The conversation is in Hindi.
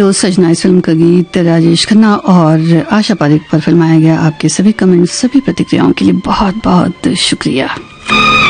सजना इस फिल्म का गीत राजेश खन्ना और आशा पारेख पर फिल्माया गया। आपके सभी कमेंट्स, सभी प्रतिक्रियाओं के लिए बहुत बहुत शुक्रिया।